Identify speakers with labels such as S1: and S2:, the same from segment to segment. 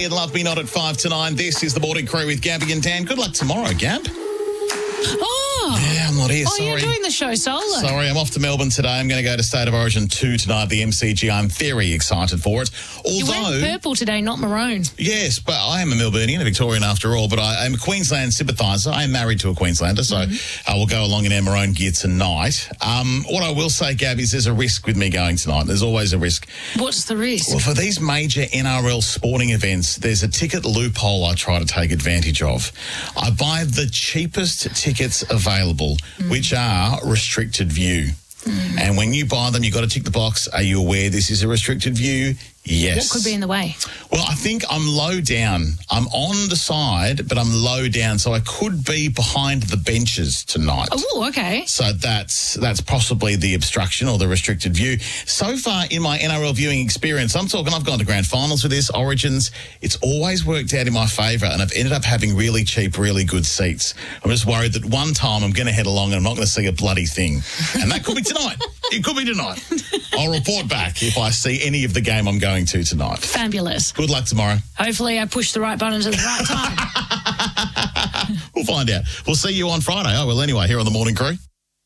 S1: Play and Love Me Not at 5 to 9. This is the Morning Crew with Gabby and Dan. Good luck tomorrow, Gab. Yeah, I'm not here, sorry.
S2: You're doing the show solo.
S1: Sorry, I'm off to Melbourne today. I'm going to go to State of Origin 2 tonight at the MCG. I'm very excited for it.
S2: You're wearing purple today, not maroon.
S1: Yes, but I am a Melburnian, a Victorian after all, but I'm a Queensland sympathiser. I am married to a Queenslander, so I will go along in our maroon gear tonight. What I will say, Gab, is there's a risk with me going tonight. There's always a risk.
S2: What's the risk?
S1: Well, for these major NRL sporting events, there's a ticket loophole I try to take advantage of. I buy the cheapest tickets available, which are restricted view. And when you buy them, you've got to tick the box. Are you aware this is a restricted view? Yes.
S2: What could be in the way?
S1: Well, I think I'm low down. I'm on the side, but I'm low down, so I could be behind the benches tonight.
S2: Oh, okay.
S1: So that's possibly the obstruction or the restricted view. So far in my NRL viewing experience, I've gone to grand finals with this, Origins. It's always worked out in my favour, and I've ended up having really cheap, really good seats. I'm just worried that one time I'm going to head along and I'm not going to see a bloody thing. And that could be tonight. It could be tonight. I'll report back if I see any of the game I'm going to tonight.
S2: Fabulous.
S1: Good luck tomorrow.
S2: Hopefully I push the right buttons at the right time.
S1: We'll find out. We'll see you on Friday. Oh, well, anyway, here on the Morning Crew.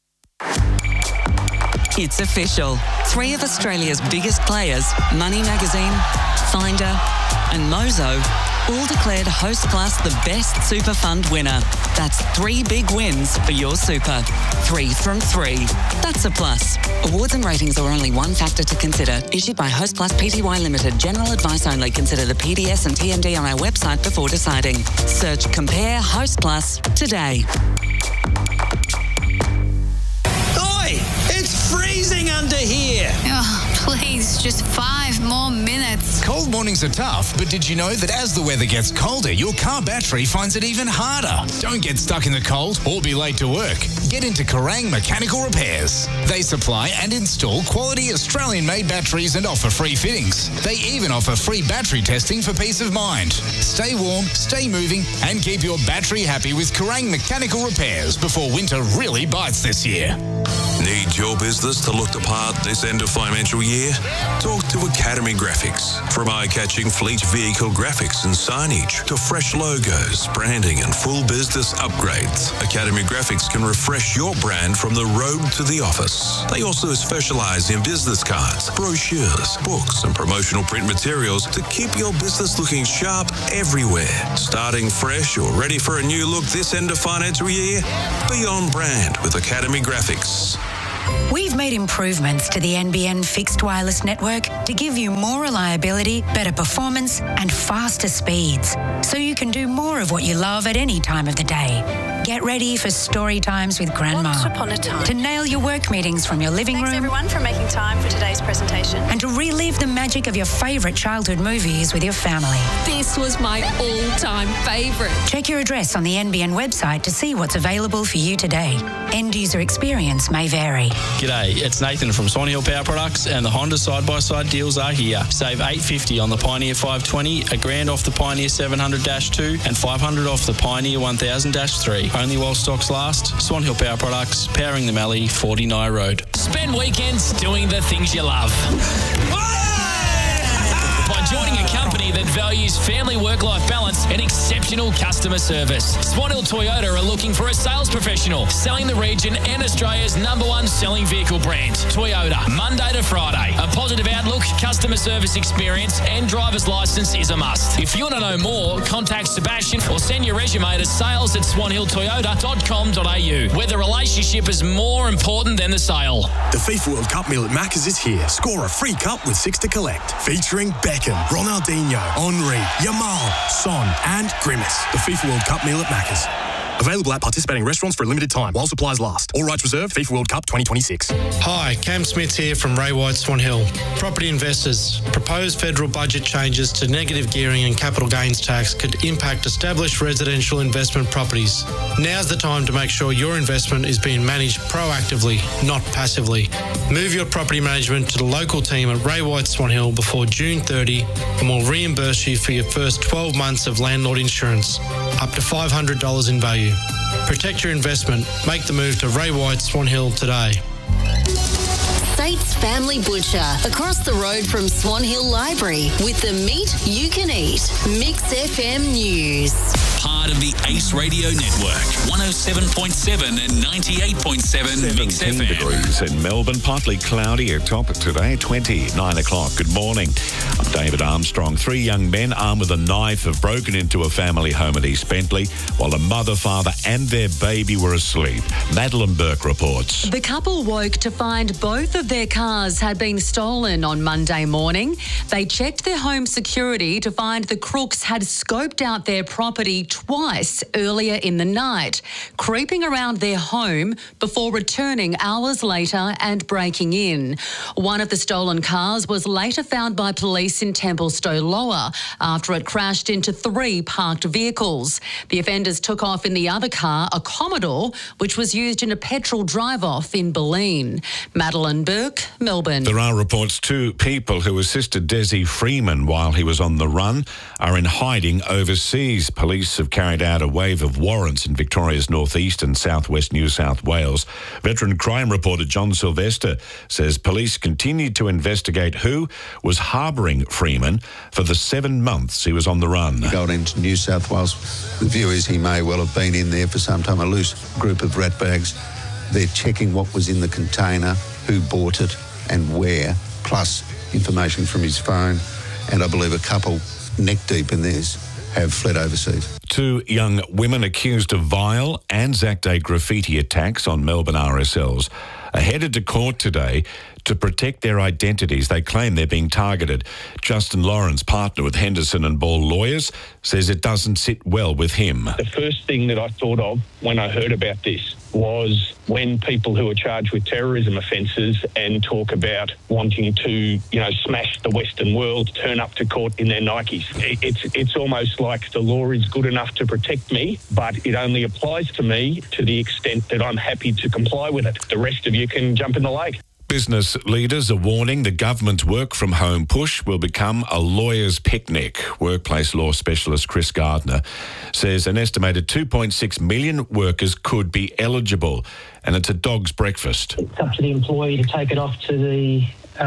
S3: It's official. 3 of Australia's biggest players, Money Magazine, Finder and Mozo, all declared Hostplus the best super fund winner. That's 3 big wins for your super. 3 from 3. That's a plus. Awards and ratings are only one factor to consider. Issued by Hostplus Pty Limited. General advice only. Consider the PDS and TMD on our website before deciding. Search Compare Hostplus today.
S4: Oi! It's freezing under here!
S5: Oh, please, just 5 more minutes.
S6: Cold mornings are tough, but did you know that as the weather gets colder, your car battery finds it even harder? Don't get stuck in the cold or be late to work. Get into Kerrang Mechanical Repairs. They supply and install quality Australian-made batteries and offer free fittings. They even offer free battery testing for peace of mind. Stay warm, stay moving, and keep your battery happy with Kerrang Mechanical Repairs before winter really bites this year.
S7: Need your business to look the part this end of financial year? Talk to Academy Graphics. From eye-catching fleet vehicle graphics and signage to fresh logos, branding and full business upgrades, Academy Graphics can refresh your brand from the road to the office. They also specialise in business cards, brochures, books and promotional print materials to keep your business looking sharp everywhere. Starting fresh or ready for a new look this end of financial year? Be on brand with Academy Graphics.
S8: We've made improvements to the NBN fixed wireless network to give you more reliability, better performance and faster speeds, so you can do more of what you love at any time of the day. Get ready for story times with Grandma.
S9: Once upon a time.
S8: To nail your work meetings from your living room.
S9: Thanks everyone for making time for today's presentation.
S8: And to relive the magic of your favourite childhood movies with your family.
S10: This was my all-time favourite.
S8: Check your address on the NBN website to see what's available for you today. End user experience may vary.
S11: G'day, it's Nathan from Swan Hill Power Products, and the Honda side-by-side deals are here. Save $850 on the Pioneer 520, $1,000 off the Pioneer 700-2 and $500 off the Pioneer 1000-3. Only while stocks last. Swan Hill Power Products, powering the Mallee, 40 Nye Road.
S12: Spend weekends doing the things you love. By joining a company that values family work-life balance and exceptional customer service. Swan Hill Toyota are looking for a sales professional, selling the region and Australia's #1 selling vehicle brand, Toyota, Monday to Friday. A positive outlook, customer service experience and driver's licence is a must. If you want to know more, contact Sebastian or send your resume to sales@swanhilltoyota.com.au, where the relationship is more important than the sale.
S13: The FIFA World Cup meal at Macca's is here. Score a free cup with 6 to collect. Featuring Beckham, Ronaldinho, Henry, Yamal, Son and Grimace. The FIFA World Cup meal at Macca's. Available at participating restaurants for a limited time while supplies last. All rights reserved. FIFA World Cup 2026.
S14: Hi, Cam Smith here from Ray White Swan Hill. Property investors, proposed federal budget changes to negative gearing and capital gains tax could impact established residential investment properties. Now's the time to make sure your investment is being managed proactively, not passively. Move your property management to the local team at Ray White Swan Hill before June 30 and we'll reimburse you for your first 12 months of landlord insurance, up to $500 in value. Protect your investment. Make the move to Ray White Swan Hill today.
S15: Kate's Family Butcher, across the road from Swan Hill Library, with the meat you can eat. Mix FM News.
S16: Part of the Ace Radio Network. 107.7 and 98.7 Mix
S17: 17
S16: FM.
S17: degrees in Melbourne, partly cloudy at top today, 29 o'clock. Good morning. I'm David Armstrong. 3 young men armed with a knife have broken into a family home at East Bentley while a mother, father and their baby were asleep. Madeline Burke reports.
S18: The couple woke to find both of their cars had been stolen on Monday morning. They checked their home security to find the crooks had scoped out their property twice earlier in the night, creeping around their home before returning hours later and breaking in. One of the stolen cars was later found by police in Templestowe Lower after it crashed into 3 parked vehicles. The offenders took off in the other car, a Commodore, which was used in a petrol drive-off in Bulleen. Madeline Burke, Melbourne.
S17: There are reports 2 people who assisted Desi Freeman while he was on the run are in hiding overseas. Police have carried out a wave of warrants in Victoria's northeast and southwest New South Wales. Veteran crime reporter John Sylvester says police continued to investigate who was harbouring Freeman for the 7 months he was on the run.
S19: He got into New South Wales. The view is he may well have been in there for some time, a loose group of rat bags. They're checking what was in the container, who bought it and where, plus information from his phone. And I believe a couple neck deep in this have fled overseas.
S17: 2 young women accused of vile Anzac Day graffiti attacks on Melbourne RSLs are headed to court today to protect their identities. They claim they're being targeted. Justin Lawrence, partner with Henderson and Ball Lawyers, says it doesn't sit well with him.
S20: The first thing that I thought of when I heard about this was when people who are charged with terrorism offences and talk about wanting to, smash the Western world, turn up to court in their Nikes. It's almost like the law is good enough to protect me, but it only applies to me to the extent that I'm happy to comply with it. The rest of you can jump in the lake.
S17: Business leaders are warning the government's work-from-home push will become a lawyer's picnic. Workplace law specialist Chris Gardner says an estimated 2.6 million workers could be eligible, and it's a dog's breakfast.
S21: It's up to the employee to take it off to the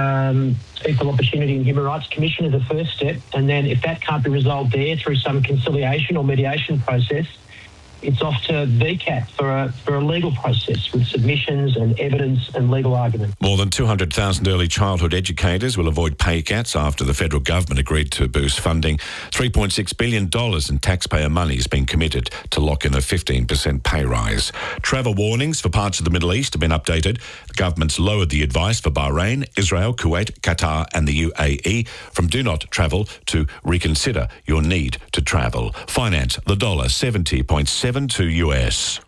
S21: Equal Opportunity and Human Rights Commission as a first step, and then if that can't be resolved there through some conciliation or mediation process, it's off to VCAT for a legal process with submissions and evidence and legal argument.
S17: More than 200,000 early childhood educators will avoid pay cuts after the federal government agreed to boost funding. $3.6 billion in taxpayer money has been committed to lock in a 15% pay rise. Travel warnings for parts of the Middle East have been updated. The government's lowered the advice for Bahrain, Israel, Kuwait, Qatar and the UAE from do not travel to reconsider your need to travel. Finance, the dollar 70.72 US.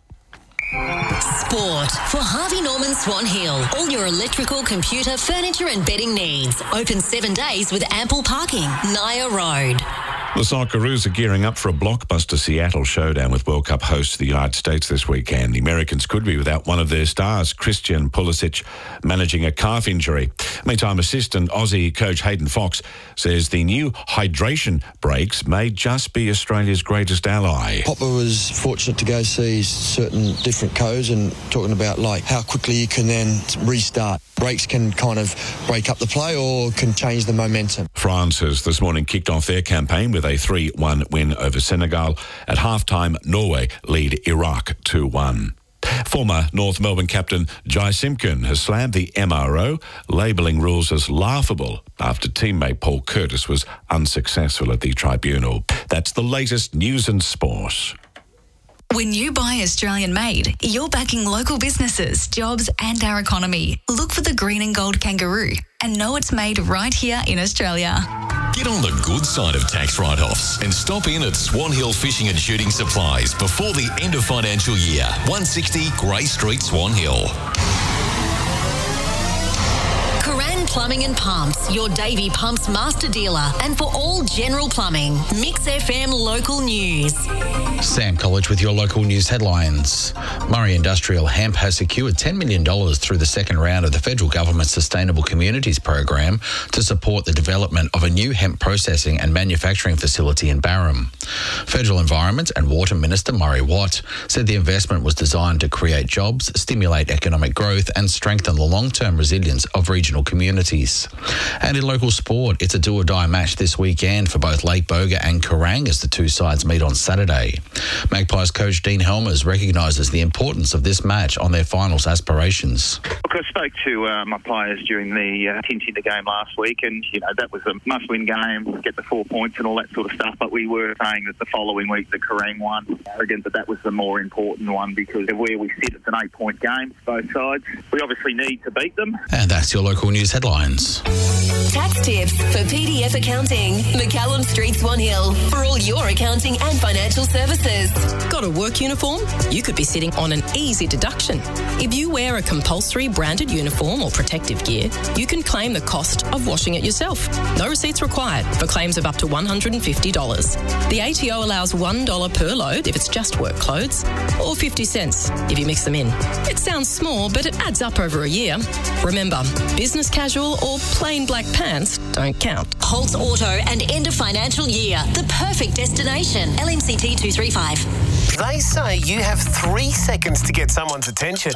S15: Sport for Harvey Norman Swan Hill. All your electrical, computer, furniture and bedding needs. Open 7 days with ample parking. Naya Road.
S17: The Socceroos are gearing up for a blockbuster Seattle showdown with World Cup hosts the United States this weekend. The Americans could be without one of their stars, Christian Pulisic, managing a calf injury. Meantime, assistant Aussie coach Hayden Fox says the new hydration breaks may just be Australia's greatest ally.
S22: Popper was fortunate to go see certain different codes and talking about like how quickly you can then restart. Breaks can kind of break up the play or can change the momentum.
S17: France has this morning kicked off their campaign with a 3-1 win over Senegal. At halftime, Norway lead Iraq 2-1. Former North Melbourne captain Jai Simpkin has slammed the MRO, labelling rules as laughable after teammate Paul Curtis was unsuccessful at the tribunal. That's the latest news and sport.
S23: When you buy Australian made, you're backing local businesses, jobs and our economy. Look for the green and gold kangaroo and know it's made right here in Australia.
S24: Get on the good side of tax write-offs and stop in at Swan Hill Fishing and Shooting Supplies before the end of financial year. 160 Grey Street, Swan Hill.
S15: Plumbing and Pumps, your Davey Pumps master dealer. And for all general plumbing, Mix FM local news.
S1: Sam College with your local news headlines. Murray Industrial Hemp has secured $10 million through the second round of the federal government's Sustainable Communities program to support the development of a new hemp processing and manufacturing facility in Barham. Federal Environment and Water Minister Murray Watt said the investment was designed to create jobs, stimulate economic growth and strengthen the long-term resilience of regional communities. And in local sport, it's a do-or-die match this weekend for both Lake Boga and Kerrang as the two sides meet on Saturday. Magpies coach Dean Helmers recognises the importance of this match on their finals aspirations.
S2: Look, I spoke to my players during the Tintinda game last week, and that was a must-win game, get the 4 points and all that sort of stuff. But we were saying that the following week the Kerrang one, arrogant that was the more important one because of where we sit. It's an 8-point game, both sides. We obviously need to beat them.
S1: And that's your local news headlines.
S15: Tax tips for PDF Accounting, McCallum Street, Swan Hill, for all your accounting and financial services.
S3: Got a work uniform? You could be sitting on an easy deduction. If you wear a compulsory branded uniform or protective gear, you can claim the cost of washing it yourself. No receipts required for claims of up to $150. The ATO allows $1 per load if it's just work clothes, or 50 cents if you mix them in. It sounds small, but it adds up over a year. Remember, business casual or plain black pants don't count.
S15: Holtz Auto and end of financial year. The perfect destination. LMCT 235.
S4: They say you have 3 seconds to get someone's attention.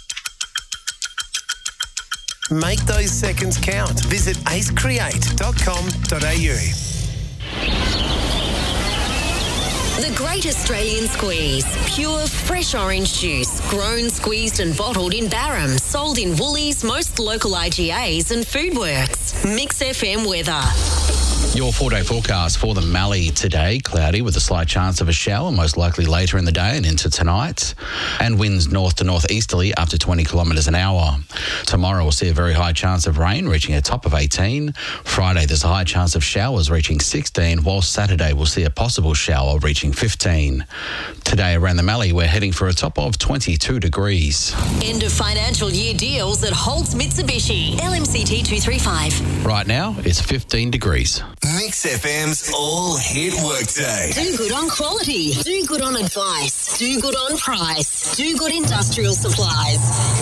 S4: Make those seconds count. Visit acecreate.com.au.
S15: The Great Australian Squeeze. Pure, fresh orange juice. Grown, squeezed and bottled in Barham. Sold in Woolies, most local IGAs and Foodworks. Mix FM weather.
S1: Your 4-day forecast for the Mallee today. Cloudy with a slight chance of a shower, most likely later in the day and into tonight. And winds north to northeasterly up to 20 kilometres an hour. Tomorrow we'll see a very high chance of rain reaching a top of 18. Friday there's a high chance of showers reaching 16, while Saturday we'll see a possible shower reaching 15. Today around the Mallee we're heading for a top of 22 degrees.
S15: End of financial year deals at Holtz Mitsubishi. LMCT 235.
S1: Right now it's 15 degrees.
S25: Mix FM's all-hit workday.
S15: Do good on quality. Do good on advice. Do good on price. Do good industrial supplies.